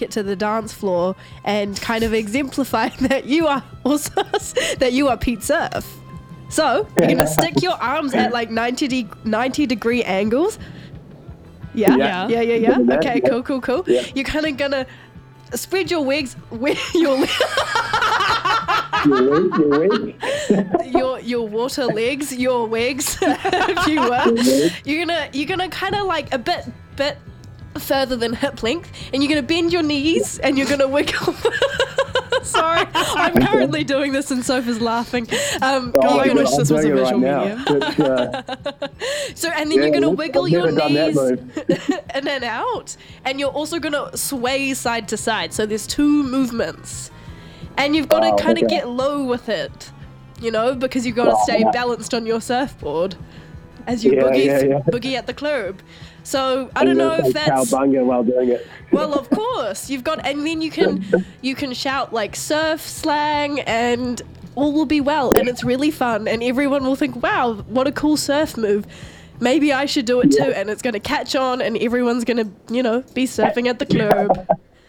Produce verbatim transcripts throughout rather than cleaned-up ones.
it to the dance floor and kind of exemplify that you are also that you are Pete Surf. So you're gonna stick your arms at like ninety, de- ninety degree angles. Yeah, yeah, yeah, yeah. yeah. That, okay, yeah. cool, cool, cool. Yeah. You're kind of gonna spread your wigs, wi- your Your wig, your wig. your your water legs, your wigs, if you will. You're gonna you're gonna kind of like a bit bit further than hip length, and you're gonna bend your knees and you're gonna wiggle. Sorry, I'm currently doing this and Sophie's laughing. Um, Oh, you're I gonna, wish this was a visual medium. Uh, so and then yeah, you're gonna I've wiggle never your done that knees move. and then out, and you're also gonna sway side to side. So there's two movements, and you've got Oh, to kind of okay. get low with it, you know, because you've got to Oh, stay yeah. balanced on your surfboard as you Yeah, boogie yeah, yeah. boogie at the club. So I don't know if that's cowbunga while doing it. well, of course you've got, and then you can you can shout like surf slang, and all will be well, and it's really fun, and everyone will think, "Wow, what a cool surf move! Maybe I should do it too." And it's going to catch on, and everyone's going to, you know, be surfing at the club.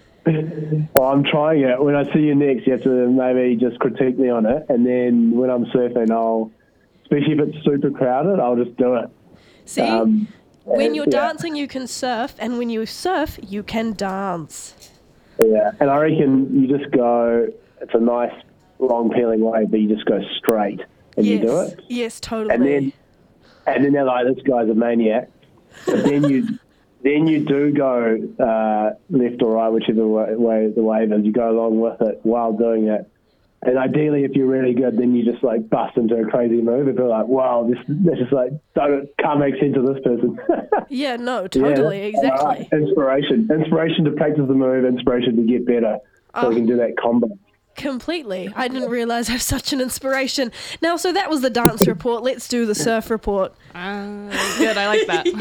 Well, I'm trying it. When I see you next, you have to maybe just critique me on it, and then when I'm surfing, I'll, especially if it's super crowded, I'll just do it. See, Um, when you're yeah. dancing, you can surf, and when you surf, you can dance. Yeah, and I reckon you just go, it's a nice long peeling wave, but you just go straight and yes, you do it. yes, totally. And then and then they're like, this guy's a maniac. But then you then you do go uh, left or right, whichever way, way the wave is. You go along with it while doing it. And ideally, if you're really good, then you just like bust into a crazy move and be like, wow, this this is like, don't, can't make sense of this person. yeah, no, totally, Yeah, exactly. right. Inspiration. Inspiration to practice the move, inspiration to get better. So Oh. we can do that combo. Completely. I didn't realise I have such an inspiration. Now, so that was the dance report. Let's do the surf report. Uh, good, I like that.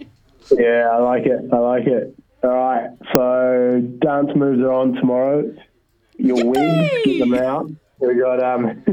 Yeah, I like it. I like it. All right. So dance moves are on tomorrow. Your wigs, get them out. We got um,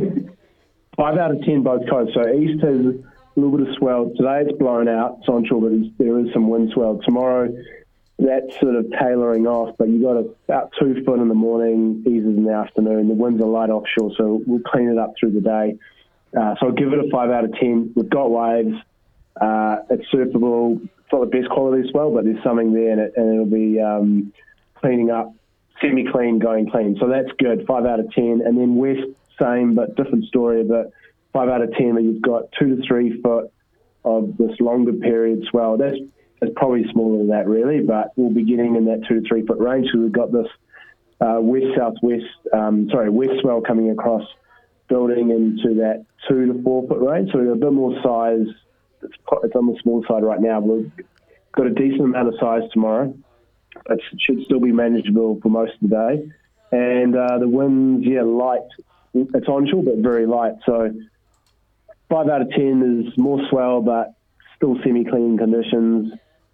five out of ten both coasts. So east has a little bit of swell. Today it's blown out. It's onshore, but it's, there is some wind swell. Tomorrow that's sort of tailoring off, but you got about two foot in the morning, eases in the afternoon. The winds are light offshore, so we'll clean it up through the day. Uh, so I'll give it a five out of ten. We've got waves. Uh, it's surfable. It's not the best quality swell, but there's something there, and, it, and it'll be um, cleaning up, semi-clean, going clean. So that's good, five out of ten. And then west, same, but different story, but five out of ten, but you've got two to three foot of this longer period swell. That's it's probably smaller than that, really, but we'll be getting in that two to three foot range. So we've got this uh, west-southwest, um, sorry, west swell coming across, building into that two to four foot range. So we've got a bit more size. It's, it's on the small side right now, but we've got a decent amount of size tomorrow. It should still be manageable for most of the day. And uh, the winds, yeah, light. It's onshore, but very light. So five out of ten is more swell, but still semi-clean conditions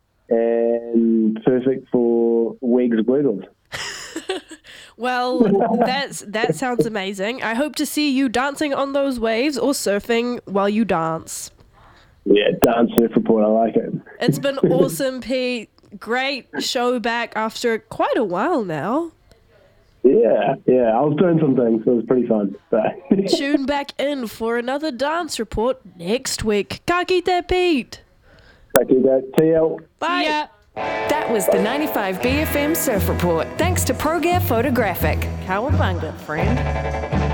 and perfect for wigs wiggles. Well, that's that sounds amazing. I hope to see you dancing on those waves or surfing while you dance. Yeah, dance surf report. I like it. It's been awesome, Pete. Great show back after quite a while now. Yeah, yeah. I was doing some things, so it was pretty fun. So. Tune back in for another dance report next week. Ka kite, Pete. Thank you, guys. T L. Bye. Yeah. That was the ninety-five B F M Surf Report. Thanks to ProGear Photographic. Cowabunga, friend.